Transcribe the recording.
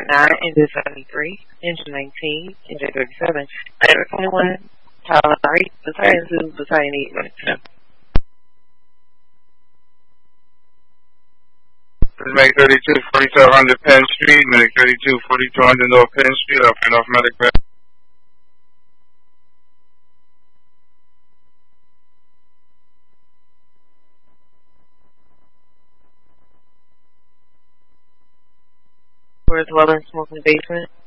9, engine 73, engine 19, engine 37, Item 21, Tower 8, Battalion 2, Battalion 8, Unit 10. Medic 32, 4700 Penn Street, Medic 32, 4200 North Penn Street, up and off Medic back. Where's Weller and smoke in the basement?